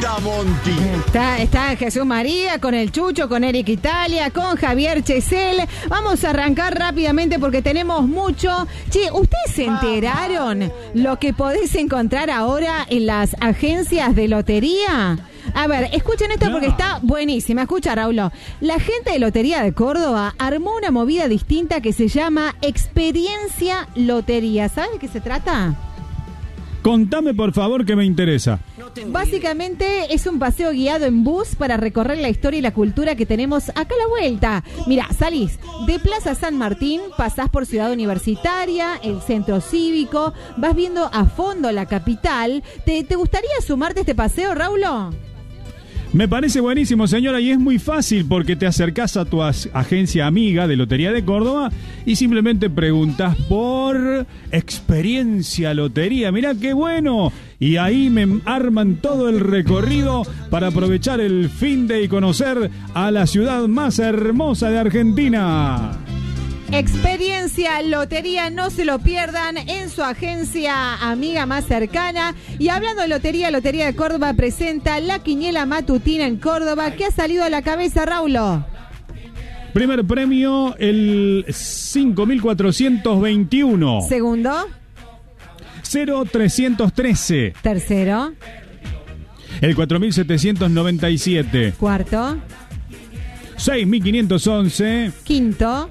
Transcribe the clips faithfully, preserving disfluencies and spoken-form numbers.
Monti. Está, está Jesús María con el Chucho, con Eric Italia, con Javier Chesel. Vamos a arrancar rápidamente porque tenemos mucho. Che, ¿ustedes se enteraron lo que podés encontrar ahora en las agencias de lotería? A ver, escuchen esto porque está buenísima. Escucha, Raúl. La gente de Lotería de Córdoba armó una movida distinta que se llama Experiencia Lotería. ¿Sabes de qué se trata? Contame, por favor, que me interesa. Básicamente es un paseo guiado en bus para recorrer la historia y la cultura que tenemos acá a la vuelta. Mirá, salís de Plaza San Martín, pasás por Ciudad Universitaria, el Centro Cívico, vas viendo a fondo la capital. ¿Te, te gustaría sumarte a este paseo, Raúl? Me parece buenísimo, señora, y es muy fácil porque te acercás a tu as- agencia amiga de Lotería de Córdoba y simplemente preguntás por Experiencia Lotería. Mirá qué bueno. Y ahí me arman todo el recorrido para aprovechar el fin de y conocer a la ciudad más hermosa de Argentina. Experiencia Lotería, no se lo pierdan en su agencia amiga más cercana. Y hablando de lotería, Lotería de Córdoba presenta la quiniela matutina en Córdoba. ¿Qué ha salido a la cabeza, Raúl? Primer premio, el cinco mil cuatrocientos veintiuno. Segundo. cero trescientos trece. Tercero. El cuatro mil setecientos noventa y siete. Cuarto. seis mil quinientos once. Quinto.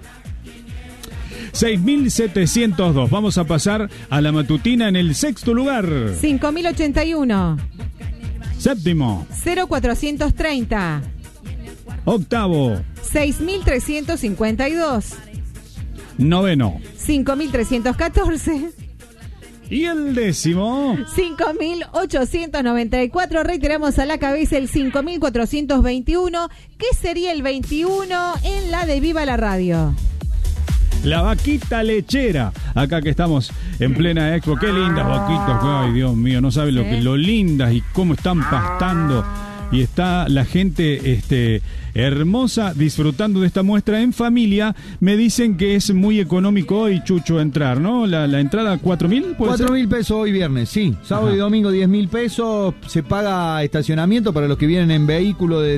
seis mil setecientos dos. Vamos a pasar a la matutina en el sexto lugar. cinco mil ochenta y uno. Séptimo. cero cuatrocientos treinta. Octavo. seis mil trescientos cincuenta y dos. Noveno. cinco mil trescientos catorce. Y el décimo. cinco mil ochocientos noventa y cuatro. Reiteramos a la cabeza el cinco mil cuatrocientos veintiuno. ¿Qué sería el veintiuno en la de Viva la Radio? La vaquita lechera. Acá que estamos en plena expo. Qué lindas vaquitas. Ay, Dios mío, no saben lo que lo lindas y cómo están pastando. Y está la gente este, hermosa disfrutando de esta muestra en familia. Me dicen que es muy económico hoy, Chucho, entrar, ¿no? La, la entrada, ¿cuatro mil? cuatro mil pesos hoy viernes, sí. Sábado Ajá. y domingo, diez mil pesos. Se paga estacionamiento para los que vienen en vehículo de